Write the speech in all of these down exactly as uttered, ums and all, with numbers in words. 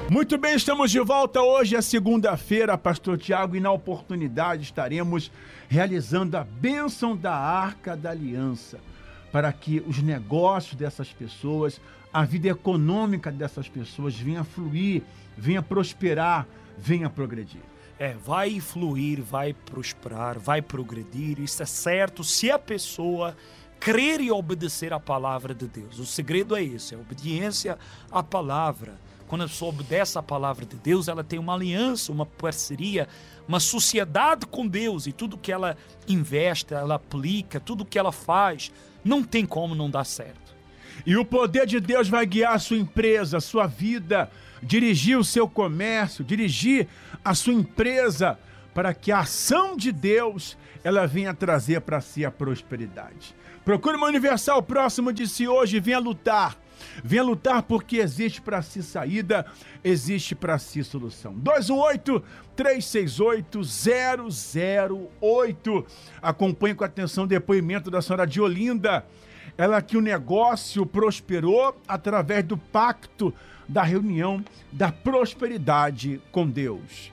Muito bem, estamos de volta. Hoje é segunda-feira, Pastor Tiago, e na oportunidade estaremos realizando a bênção da Arca da Aliança, para que os negócios dessas pessoas, a vida econômica dessas pessoas venha fluir, venha prosperar, venha progredir. É, vai fluir, vai prosperar, vai progredir, isso é certo se a pessoa crer e obedecer à palavra de Deus. O segredo é esse, é a obediência à palavra. Quando a pessoa obedece à palavra de Deus, ela tem uma aliança, uma parceria, uma sociedade com Deus, e tudo que ela investe, ela aplica, tudo que ela faz, não tem como não dar certo. E o poder de Deus vai guiar a sua empresa, a sua vida, dirigir o seu comércio, dirigir a sua empresa, para que a ação de Deus ela venha trazer para si a prosperidade. Procure uma Universal próximo de si hoje e venha lutar. Venha lutar, porque existe para si saída, existe para si solução. dois um oito, três seis oito, zero zero oito. Acompanhe com atenção o depoimento da senhora Diolinda. Ela que o negócio prosperou através do pacto da reunião da prosperidade com Deus.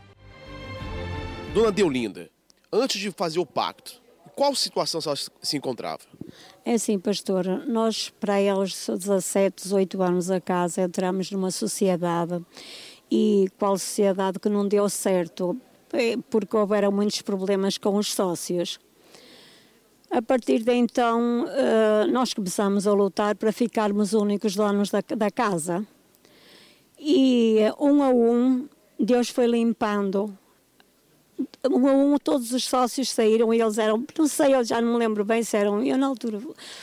Dona Diolinda, antes de fazer o pacto, em qual situação ela se encontrava? É assim, pastor, nós para aí aos dezassete, dezoito anos a casa entramos numa sociedade, e qual sociedade que não deu certo, porque houveram muitos problemas com os sócios. A partir de então, nós começamos a lutar para ficarmos únicos donos da, da casa. E um a um, Deus foi limpando. Um a um, todos os sócios saíram, e eles eram, não sei, eu já não me lembro bem se eram, eu na altura,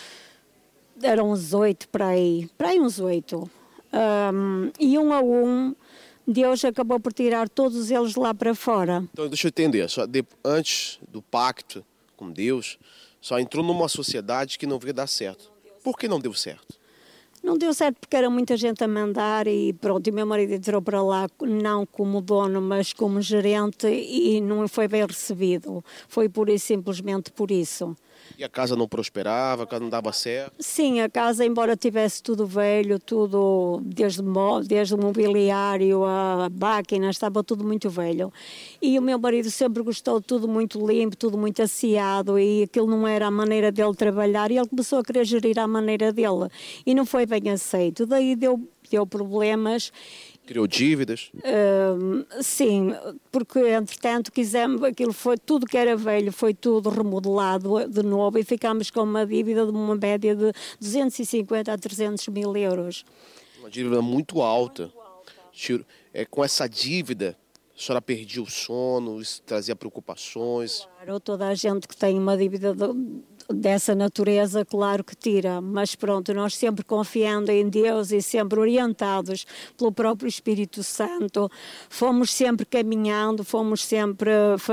eram uns oito para aí, para aí uns oito. Um, e um a um, Deus acabou por tirar todos eles lá para fora. Então, deixa eu entender, só de, antes do pacto com Deus, só entrou numa sociedade que não veio dar certo. Por que não deu certo? Não deu certo porque era muita gente a mandar, e pronto, e meu marido entrou para lá não como dono, mas como gerente, e não foi bem recebido. Foi pura e simplesmente por isso. E a casa não prosperava, a casa não dava certo? Sim, a casa, embora tivesse tudo velho, tudo, desde, desde o mobiliário, a máquina, estava tudo muito velho. E o meu marido sempre gostou de tudo muito limpo, tudo muito asseado, e aquilo não era a maneira dele trabalhar, e ele começou a querer gerir à maneira dele. E não foi bem aceito. Daí deu, deu problemas. Criou dívidas? Uh, sim, porque entretanto quisemos, aquilo foi, tudo que era velho foi tudo remodelado de novo, e ficámos com uma dívida de uma média de duzentos e cinquenta a trezentos mil euros. Uma dívida muito alta. É, com essa dívida, a senhora perdia o sono, isso trazia preocupações? Claro, toda a gente que tem uma dívida de, dessa natureza, claro que tira, mas pronto, nós sempre confiando em Deus e sempre orientados pelo próprio Espírito Santo, fomos sempre caminhando, fomos sempre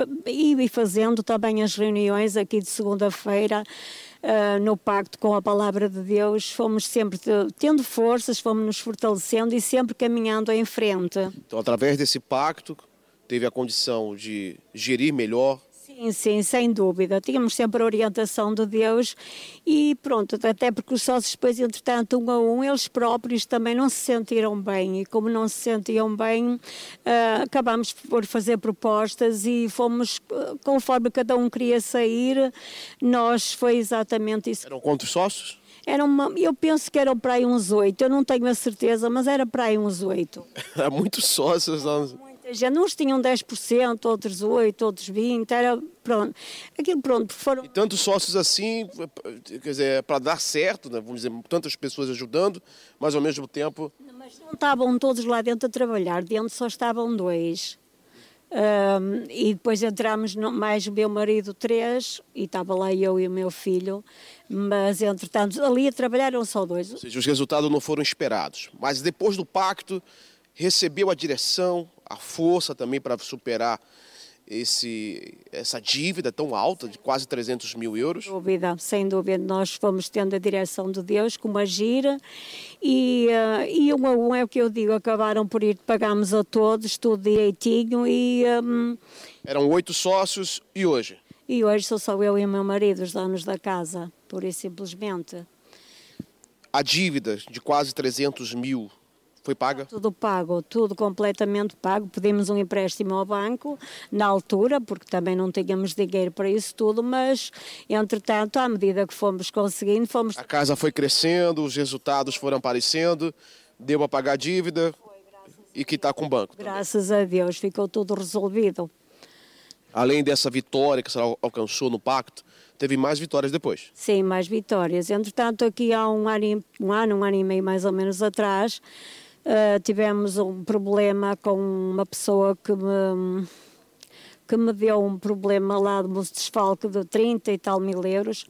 e fazendo também as reuniões aqui de segunda-feira, Uh, no pacto com a palavra de Deus, fomos sempre tendo forças, fomos nos fortalecendo e sempre caminhando em frente. Então, através desse pacto, teve a condição de gerir melhor? Sim, sim, sem dúvida. Tínhamos sempre a orientação de Deus, e pronto, até porque os sócios depois, entretanto, um a um, eles próprios também não se sentiram bem, e como não se sentiam bem, uh, acabámos por fazer propostas, e fomos, uh, conforme cada um queria sair, nós foi exatamente isso. Eram quantos sócios? Era uma, eu penso que eram para aí uns oito, eu não tenho a certeza, mas era para aí uns oito. Há muitos sócios. Não... Uns tinham dez por cento, outros oito por cento, outros vinte por cento, era pronto. Aquilo pronto, foram... E tantos sócios assim, quer dizer, para dar certo, né? Vamos dizer, tantas pessoas ajudando, mas ao mesmo tempo... Mas não estavam todos lá dentro a trabalhar, dentro só estavam dois. Um, e depois entramos no, mais o meu marido, três, e estava lá eu e o meu filho, mas entretanto ali a trabalhar eram só dois. Ou seja, os resultados não foram esperados, mas depois do pacto recebeu a direção, a força também para superar esse, essa dívida tão alta de quase trezentos mil euros? Sem dúvida, sem dúvida. Nós fomos tendo a direção de Deus, como agir, e, uh, e um a um é o que eu digo, acabaram por ir, pagámos a todos, tudo direitinho, e... Um, Eram oito sócios, e hoje? E hoje sou só eu e o meu marido, os donos da casa, pura e simplesmente. A dívida de quase trezentos mil foi paga? Tudo pago, tudo completamente pago. Pedimos um empréstimo ao banco na altura, porque também não tínhamos dinheiro para isso tudo, mas, entretanto, à medida que fomos conseguindo, fomos... A casa foi crescendo, os resultados foram aparecendo, deu para pagar a dívida e que está com o banco. Graças a Deus, ficou tudo resolvido. Além dessa vitória que a senhora alcançou no pacto, teve mais vitórias depois? Sim, mais vitórias. Entretanto, aqui há um ano, um ano, um ano e meio mais ou menos atrás, uh, tivemos um problema com uma pessoa que me, que me deu um problema lá de um desfalque de trinta e tal mil euros.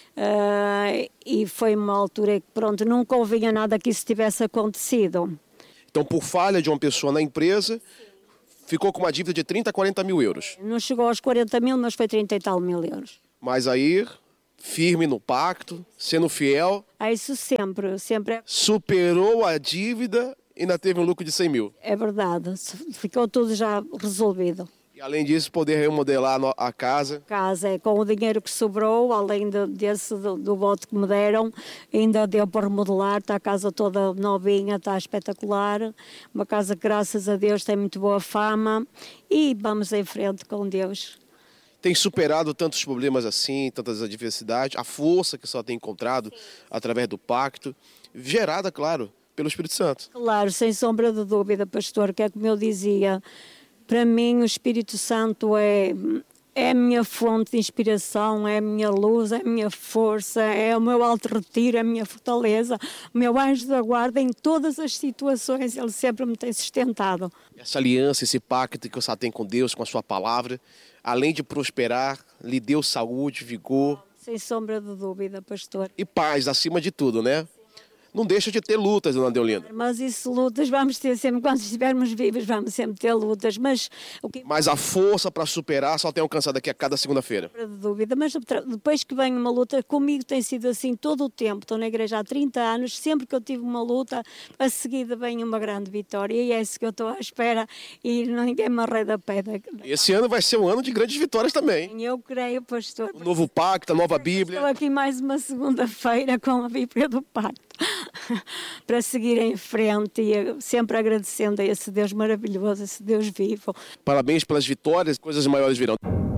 Uh, e foi uma altura que, pronto, não convinha nada que isso tivesse acontecido. Então, por falha de uma pessoa na empresa, ficou com uma dívida de trinta, quarenta mil euros. Não chegou aos quarenta mil, mas foi trinta e tal mil euros. Mas aí, firme no pacto, sendo fiel... É isso sempre, sempre é... Superou a dívida e ainda teve um lucro de cem mil. É verdade, ficou tudo já resolvido. E além disso, poder remodelar a casa. Casa, é, com o dinheiro que sobrou, além de, desse do, do voto que me deram, ainda deu para remodelar, está a casa toda novinha, está espetacular. Uma casa que, graças a Deus, tem muito boa fama e vamos em frente com Deus. Tem superado tantos problemas assim, tantas adversidades, a força que só tem encontrado através do pacto, gerada, claro, pelo Espírito Santo. Claro, sem sombra de dúvida, pastor, que é como eu dizia, para mim o Espírito Santo é, é a minha fonte de inspiração, é a minha luz, é a minha força, é o meu alto retiro, é a minha fortaleza, o meu anjo da guarda em todas as situações, ele sempre me tem sustentado. Essa aliança, esse pacto que você tem com Deus, com a sua palavra, além de prosperar, lhe deu saúde, vigor. Sem sombra de dúvida, pastor. E paz, acima de tudo, né? Não deixa de ter lutas, dona Deolinda. Mas isso, lutas, vamos ter sempre, quando estivermos vivos, vamos sempre ter lutas. Mas, o que... mas a força para superar só tem alcançado aqui a cada segunda-feira. De dúvida, mas depois que vem uma luta, comigo tem sido assim todo o tempo. Estou na igreja há trinta anos, sempre que eu tive uma luta, a seguida vem uma grande vitória. E é isso que eu estou à espera e ninguém me arreda a pedra. Esse ano vai ser um ano de grandes vitórias também. Eu creio, pastor. O novo pacto, a nova Bíblia. Estou aqui mais uma segunda-feira com a Bíblia do Pacto. Para seguir em frente e sempre agradecendo a esse Deus maravilhoso, esse Deus vivo. Parabéns pelas vitórias, coisas maiores virão.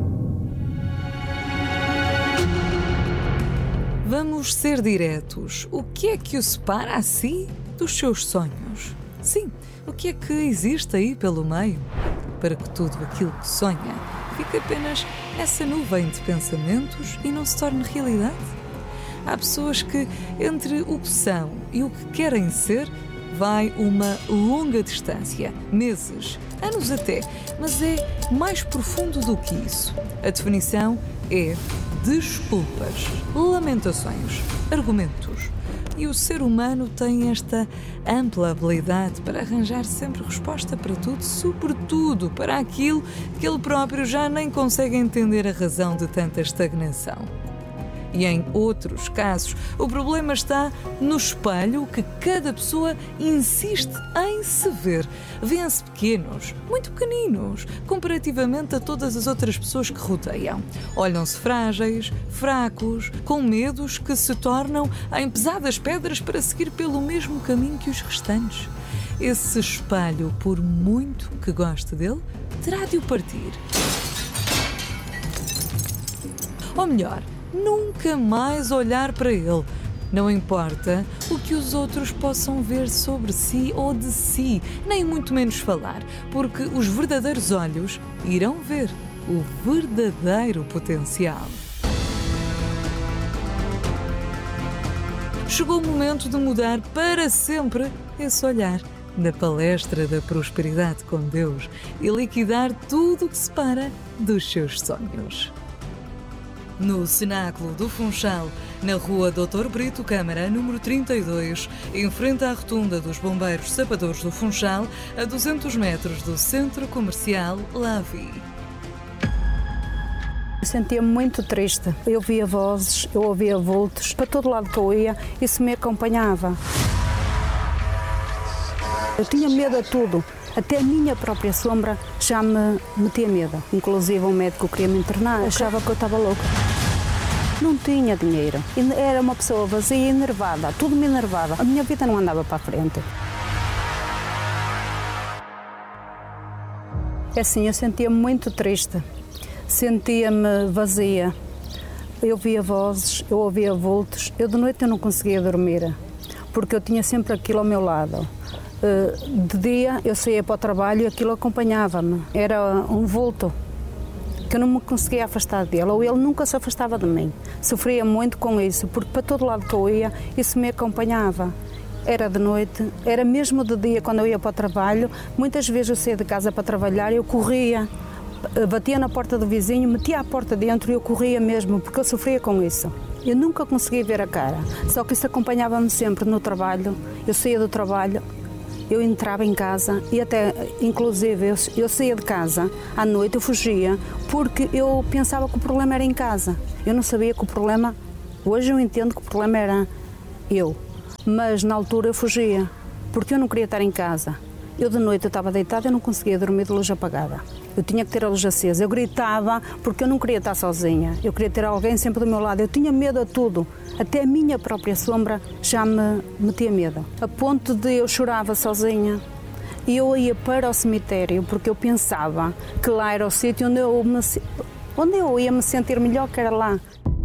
Vamos ser diretos. O que é que o separa a si dos seus sonhos? Sim, o que é que existe aí pelo meio? Para que tudo aquilo que sonha fique apenas essa nuvem de pensamentos e não se torne realidade? Há pessoas que, entre o que são e o que querem ser, vai uma longa distância, meses, anos até, mas é mais profundo do que isso. A definição é desculpas, lamentações, argumentos. E o ser humano tem esta ampla habilidade para arranjar sempre resposta para tudo, sobretudo para aquilo que ele próprio já nem consegue entender a razão de tanta estagnação. E em outros casos, o problema está no espelho que cada pessoa insiste em se ver. Vêem-se pequenos, muito pequeninos, comparativamente a todas as outras pessoas que rodeiam. Olham-se frágeis, fracos, com medos que se tornam em pesadas pedras para seguir pelo mesmo caminho que os restantes. Esse espelho, por muito que goste dele, terá de o partir. Ou melhor, nunca mais olhar para ele. Não importa o que os outros possam ver sobre si ou de si, nem muito menos falar, porque os verdadeiros olhos irão ver o verdadeiro potencial. Chegou o momento de mudar para sempre esse olhar na palestra da prosperidade com Deus e liquidar tudo o que separa dos seus sonhos. No Cenáculo do Funchal, na rua doutor Brito Câmara, número trinta e dois, em frente à rotunda dos Bombeiros Sapadores do Funchal, a duzentos metros do Centro Comercial Lavi. Eu sentia-me muito triste. Eu ouvia vozes, eu ouvia vultos. Para todo lado que eu ia, isso me acompanhava. Eu tinha medo a tudo. Até a minha própria sombra já me metia medo. Inclusive um médico queria me internar, achava que eu estava louca. Não tinha dinheiro. Era uma pessoa vazia e enervada. Tudo me enervava. A minha vida não andava para a frente. É assim, eu sentia-me muito triste, sentia-me vazia. Eu via vozes, eu ouvia vultos, eu de noite eu não conseguia dormir, porque eu tinha sempre aquilo ao meu lado. De dia eu saía para o trabalho e aquilo acompanhava-me, era um vulto que eu não me conseguia afastar dele, ou ele nunca se afastava de mim. Sofria muito com isso, porque para todo lado que eu ia, isso me acompanhava. Era de noite, era mesmo de dia quando eu ia para o trabalho. Muitas vezes eu saía de casa para trabalhar, eu corria, batia na porta do vizinho, metia a porta dentro e eu corria mesmo, porque eu sofria com isso. Eu nunca conseguia ver a cara, só que isso acompanhava-me sempre no trabalho. Eu saía do trabalho, eu entrava em casa e até, inclusive, eu, eu saía de casa à noite, eu fugia, porque eu pensava que o problema era em casa. Eu não sabia que o problema, hoje eu entendo que o problema era eu, mas na altura eu fugia, porque eu não queria estar em casa. Eu de noite eu estava deitada e não conseguia dormir de luz apagada. Eu tinha que ter a luz acesa. Eu gritava porque eu não queria estar sozinha. Eu queria ter alguém sempre do meu lado. Eu tinha medo a tudo. Até a minha própria sombra já me metia medo. A ponto de eu chorava sozinha. E eu ia para o cemitério porque eu pensava que lá era o sítio onde eu, me, onde eu ia me sentir melhor, que era lá.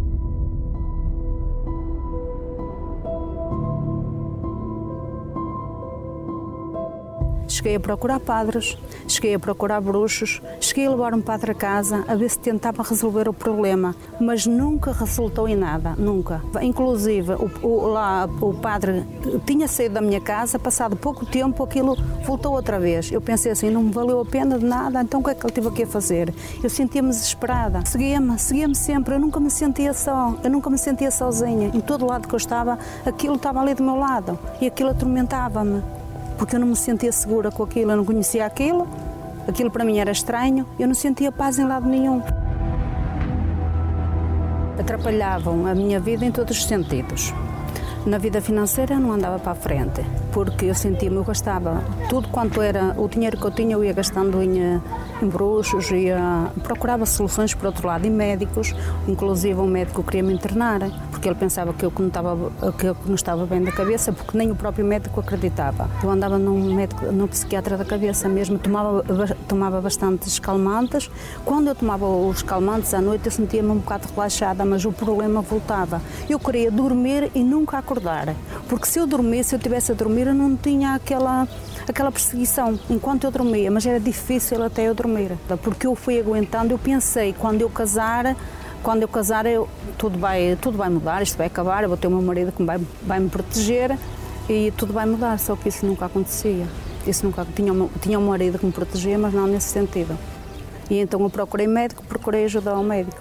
Cheguei a procurar padres, cheguei a procurar bruxos, cheguei a levar um padre a casa a ver se tentava resolver o problema, mas nunca resultou em nada, nunca. Inclusive, o, o, lá o padre tinha saído da minha casa, passado pouco tempo aquilo voltou outra vez. Eu pensei assim, não me valeu a pena de nada, então o que é que ele teve aqui a fazer? Eu sentia-me desesperada, seguia-me, seguia-me sempre, eu nunca me sentia só, eu nunca me sentia sozinha. Em todo lado que eu estava, aquilo estava ali do meu lado e aquilo atormentava-me. Porque eu não me sentia segura com aquilo, eu não conhecia aquilo, aquilo para mim era estranho, eu não sentia paz em lado nenhum. Atrapalhavam a minha vida em todos os sentidos. Na vida financeira eu não andava para a frente, porque eu sentia-me, eu gastava tudo quanto era, o dinheiro que eu tinha eu ia gastando em, em bruxos, ia, procurava soluções por outro lado, em médicos, inclusive um médico queria me internar, porque ele pensava que eu não estava, que eu não estava bem da cabeça, porque nem o próprio médico acreditava. Eu andava num médico, num psiquiatra da cabeça mesmo, tomava, tomava bastantes calmantes. Quando eu tomava os calmantes à noite eu sentia-me um bocado relaxada, mas o problema voltava. Eu queria dormir e nunca acordar, porque se eu dormisse, se eu estivesse a dormir, eu não tinha aquela, aquela perseguição enquanto eu dormia, mas era difícil até eu dormir, porque eu fui aguentando, eu pensei, quando eu casar, quando eu casar, eu, tudo, vai, tudo vai mudar, isto vai acabar, eu vou ter o meu marido que vai, vai me proteger e tudo vai mudar, só que isso nunca acontecia. Isso nunca, tinha, tinha um marido que me protegia, mas não nesse sentido. E então eu procurei médico, procurei ajuda ao médico.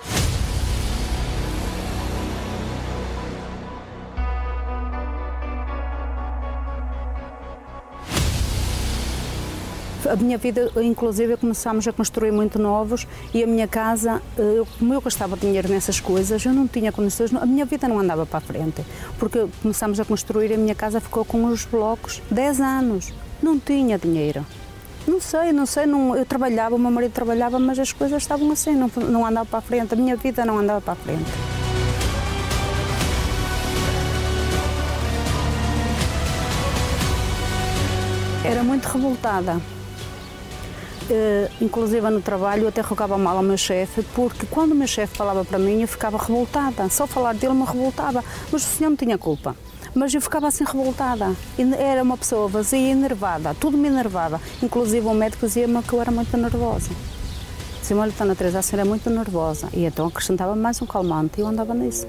A minha vida, inclusive, começámos a construir muito novos e a minha casa, eu, como eu gastava dinheiro nessas coisas, eu não tinha condições, a minha vida não andava para a frente, porque começámos a construir e a minha casa ficou com os blocos dez anos, não tinha dinheiro. Não sei, não sei, não, eu trabalhava, o meu marido trabalhava, mas as coisas estavam assim, não, não andava para a frente, a minha vida não andava para a frente. Era muito revoltada. Uh, inclusive no trabalho eu até rogava mal ao meu chefe, porque quando o meu chefe falava para mim eu ficava revoltada, só falar dele me revoltava, mas o senhor não tinha culpa, mas eu ficava assim revoltada, e era uma pessoa vazia e enervada, tudo me enervava, inclusive o médico dizia-me que eu era muito nervosa, dizia-me, olha, Ana Teresa, a senhora é muito nervosa, e então acrescentava mais um calmante e eu andava nisso.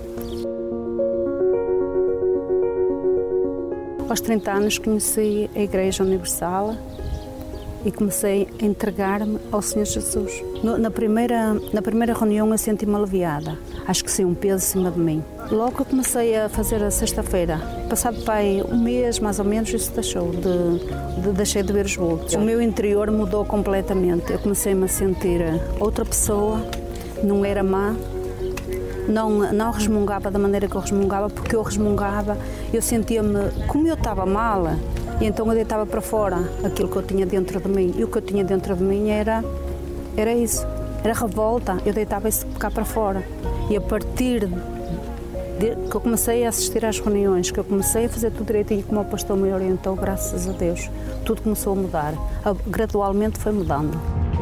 Aos trinta anos conheci a Igreja Universal e comecei a entregar-me ao Senhor Jesus. No, na, primeira, na primeira reunião eu senti-me aliviada. Acho que saiu um peso em cima de mim. Logo que eu comecei a fazer a sexta-feira, passado pai um mês mais ou menos, isso deixou de, de, deixei de ver os vultos. O meu interior mudou completamente. Eu comecei-me a sentir outra pessoa, não era má, não, não resmungava da maneira que eu resmungava, porque eu resmungava, eu sentia-me, como eu estava mal, e então eu deitava para fora aquilo que eu tinha dentro de mim. E o que eu tinha dentro de mim era, era isso, era revolta. Eu deitava isso cá para fora. E a partir de que eu comecei a assistir às reuniões, que eu comecei a fazer tudo direitinho como o pastor me orientou, graças a Deus, tudo começou a mudar. Gradualmente foi mudando.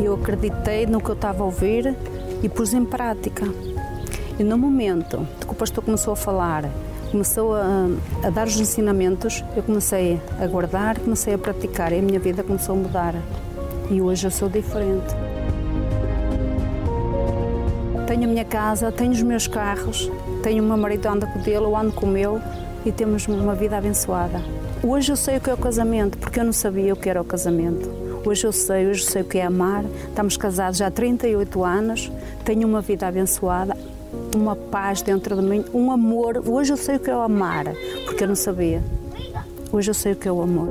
eu acreditei no que eu estava a ouvir e pus em prática. E no momento que o pastor começou a falar, começou a, a dar os ensinamentos, eu comecei a guardar, comecei a praticar e a minha vida começou a mudar. E hoje eu sou diferente. Tenho a minha casa, tenho os meus carros, tenho o meu marido, anda com dele, eu ando com o meu e temos uma vida abençoada. Hoje eu sei o que é o casamento, porque eu não sabia o que era o casamento. Hoje eu sei, hoje eu sei o que é amar. Estamos casados já há trinta e oito anos, tenho uma vida abençoada, uma paz dentro de mim, um amor. Hoje eu sei o que é o amar, porque eu não sabia. Hoje eu sei o que é o amor.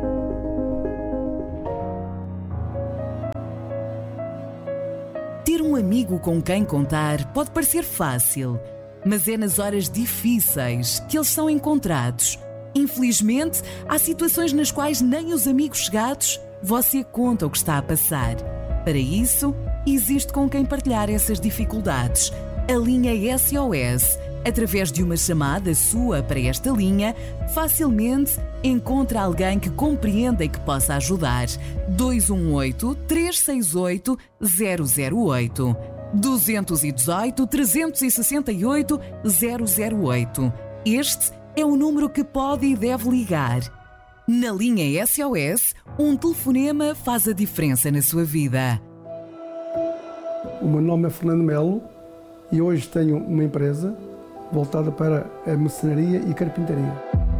Ter um amigo com quem contar pode parecer fácil, mas é nas horas difíceis que eles são encontrados. Infelizmente, há situações nas quais nem os amigos chegados você conta o que está a passar. Para isso, existe com quem partilhar essas dificuldades. A linha S O S, através de uma chamada sua para esta linha, facilmente encontra alguém que compreenda e que possa ajudar. dois um oito, três seis oito, zero zero oito. dois um oito, três seis oito, zero zero oito. Este é o número que pode e deve ligar. Na linha S O S, um telefonema faz a diferença na sua vida. O meu nome é Fernando Melo e hoje tenho uma empresa voltada para a marcenaria e carpintaria.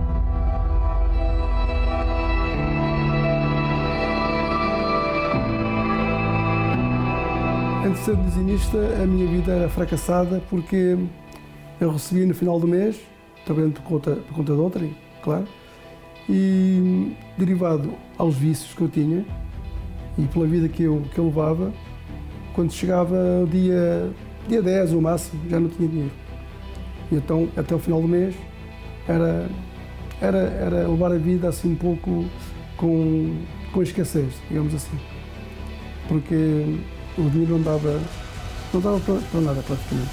Antes de ser dizimista, a minha vida era fracassada porque eu recebia no final do mês, trabalhando por conta, por conta de outrem, claro, e derivado aos vícios que eu tinha e pela vida que eu, que eu levava, quando chegava o dia, dia dez ou máximo, já não tinha dinheiro. E então, até o final do mês, era, era, era levar a vida assim um pouco com, com escassez, digamos assim. Porque o dinheiro não dava, não dava para, para nada, praticamente.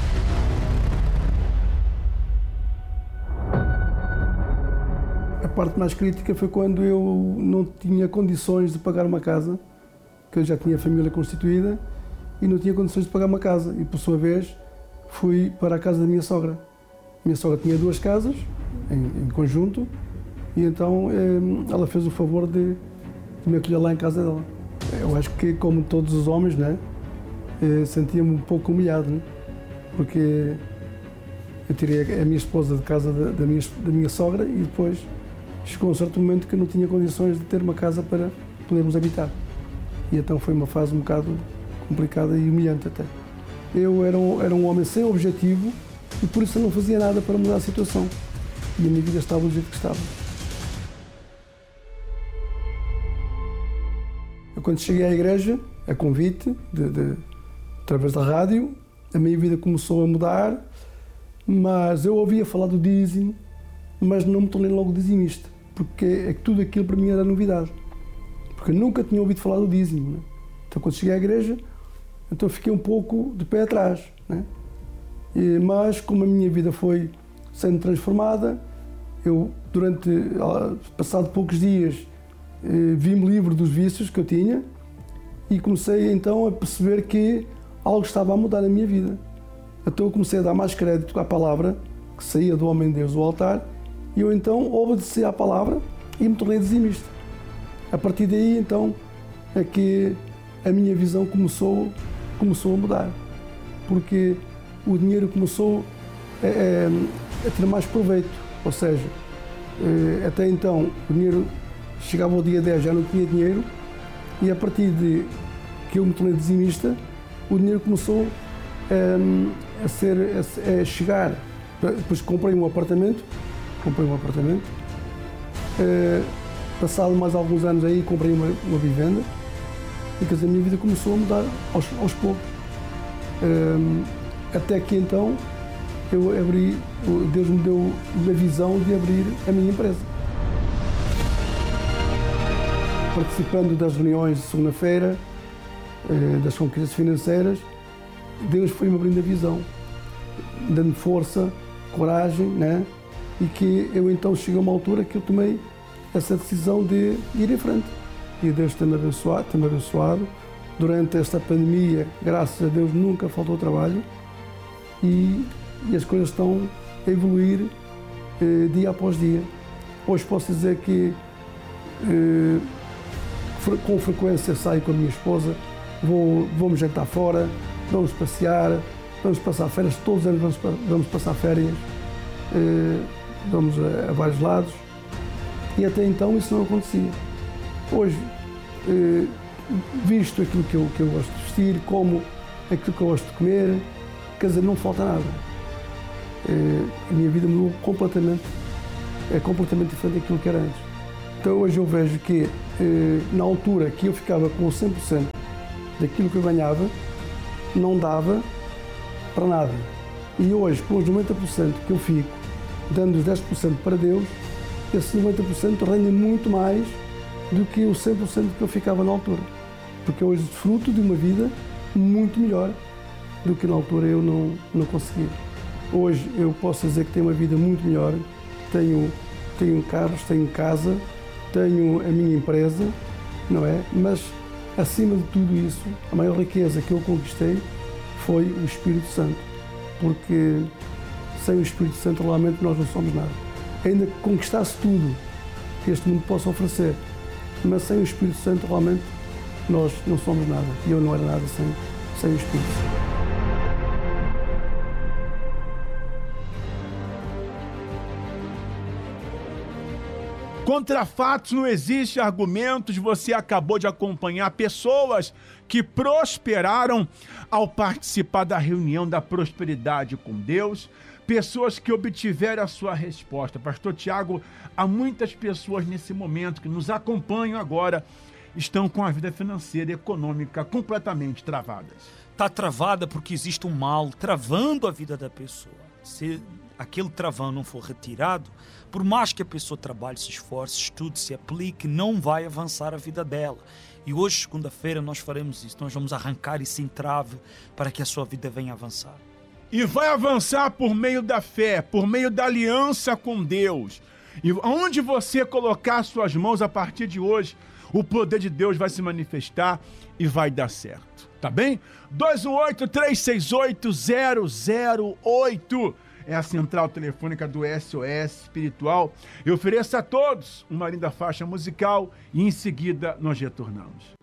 A parte mais crítica foi quando eu não tinha condições de pagar uma casa, que eu já tinha família constituída e não tinha condições de pagar uma casa. E, por sua vez, fui para a casa da minha sogra. A minha sogra tinha duas casas, em, em conjunto, e então eh, ela fez o favor de, de me acolher lá em casa dela. Eu acho que, como todos os homens, né, eh, sentia-me um pouco humilhado, né, porque eu tirei a minha esposa de casa da, da, minha, da minha sogra e depois chegou um certo momento que eu não tinha condições de ter uma casa para podermos habitar. E então foi uma fase um bocado complicada e humilhante até. Eu era um, era um homem sem objetivo e por isso eu não fazia nada para mudar a situação. E a minha vida estava do jeito que estava. Eu, quando cheguei à igreja, a convite, de, de, através da rádio, a minha vida começou a mudar, mas eu ouvia falar do dízimo, mas não me tornei logo dizimista, porque é que tudo aquilo para mim era novidade. Porque eu nunca tinha ouvido falar do dízimo, né? Então, quando cheguei à igreja, então fiquei um pouco de pé atrás, né? E, mas como a minha vida foi sendo transformada, eu, durante, passado poucos dias, eh, vi-me livre dos vícios que eu tinha e comecei então a perceber que algo estava a mudar na minha vida. Então eu comecei a dar mais crédito à palavra que saía do homem de Deus do altar e eu então obedeci à palavra e me tornei dizimista. A partir daí, então, é que a minha visão começou, começou a mudar, porque o dinheiro começou a, a, a ter mais proveito, ou seja, até então o dinheiro chegava ao dia dez, já não tinha dinheiro, e a partir de que eu me tornei dizimista, o dinheiro começou a, a, ser, a, a chegar. Depois comprei um apartamento, comprei um apartamento, passado mais alguns anos aí comprei uma, uma vivenda e que a minha vida começou a mudar aos, aos poucos. Um, até que então eu abri, Deus me deu uma visão de abrir a minha empresa. Participando das reuniões de segunda-feira, das conquistas financeiras, Deus foi-me abrindo a visão, dando força, coragem, né? E que eu então cheguei a uma altura que eu tomei essa decisão de ir em frente. E Deus tem-me abençoado, tem-me abençoado Durante esta pandemia, graças a Deus, nunca faltou trabalho e, e as coisas estão a evoluir eh, dia após dia. Hoje posso dizer que eh, com frequência saio com a minha esposa, vou, vamos jantar fora, vamos passear, vamos passar férias, todos os anos vamos, vamos passar férias, eh, vamos a, a vários lados e até então isso não acontecia. Hoje, eh, visto aquilo que eu, que eu gosto de vestir, como aquilo que eu gosto de comer, quer dizer, não falta nada. Eh, a minha vida mudou completamente, é completamente diferente daquilo que era antes. Então hoje eu vejo que eh, na altura que eu ficava com cem por cento daquilo que eu ganhava, não dava para nada. E hoje, com os noventa por cento que eu fico, dando os dez por cento para Deus, esse noventa por cento rende muito mais do que o cem por cento que eu ficava na altura. Porque hoje desfruto de uma vida muito melhor do que na altura eu não, não conseguia. Hoje eu posso dizer que tenho uma vida muito melhor, tenho, tenho carros, tenho casa, tenho a minha empresa, não é? Mas, acima de tudo isso, a maior riqueza que eu conquistei foi o Espírito Santo. Porque sem o Espírito Santo, realmente, nós não somos nada. Ainda que conquistasse tudo que este mundo possa oferecer, mas sem o Espírito Santo, realmente, nós não somos nada. E eu não era nada sem, sem o Espírito Santo. Contra fatos não existe argumentos, você acabou de acompanhar pessoas que prosperaram ao participar da reunião da prosperidade com Deus, pessoas que obtiveram a sua resposta. Pastor Tiago, há muitas pessoas nesse momento que nos acompanham agora, estão com a vida financeira e econômica completamente travadas. Está travada porque existe um mal travando a vida da pessoa. Se aquele travão não for retirado, por mais que a pessoa trabalhe, se esforce, estude, se aplique, não vai avançar a vida dela. E hoje, segunda-feira, nós faremos isso. Nós vamos arrancar esse entrave para que a sua vida venha avançar. E vai avançar por meio da fé, por meio da aliança com Deus. E onde você colocar suas mãos a partir de hoje, o poder de Deus vai se manifestar e vai dar certo. Tá bem? dois um oito, três seis oito, zero zero oito é a central telefônica do S O S Espiritual. Eu ofereço a todos uma linda faixa musical e em seguida nós retornamos.